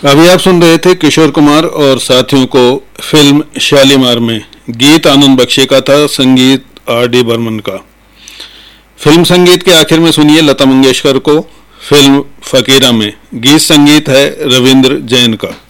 अभी आप सुन रहे थे किशोर कुमार और साथियों को फिल्म शालीमार में। गीत आनंद बख्शे का था, संगीत आर.डी. बर्मन का। फिल्म संगीत के आखिर में सुनिए लता मंगेशकर को फिल्म फकीरा में। गीत संगीत है रविंद्र जैन का।